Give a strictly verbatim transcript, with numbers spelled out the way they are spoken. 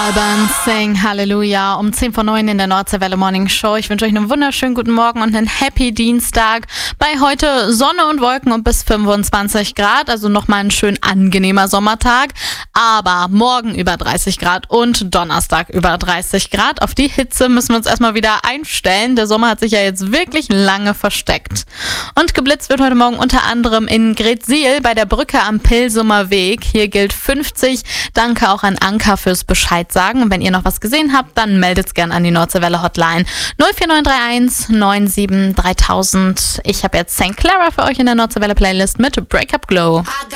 Alban, Sing Halleluja um zehn vor neun in der Nordseewelle Morning Show. Ich wünsche euch einen wunderschönen guten Morgen und einen Happy Dienstag. Bei heute Sonne und Wolken und bis fünfundzwanzig Grad, also nochmal ein schön angenehmer Sommertag. Aber morgen über dreißig Grad und Donnerstag über dreißig Grad. Auf die Hitze müssen wir uns erstmal wieder einstellen. Der Sommer hat sich ja jetzt wirklich lange versteckt. Und geblitzt wird heute Morgen unter anderem in Gretsiel bei der Brücke am Pilsumer Weg. Hier gilt fünfzig. Danke auch an Anka fürs Bescheid sagen. Und wenn ihr noch was gesehen habt, dann meldet's gern an die Nordseewelle Hotline null vier neun drei eins neun sieben dreitausend. Ich habe jetzt Saint Clara für euch in der Nordseewelle Playlist mit Break Up Glow.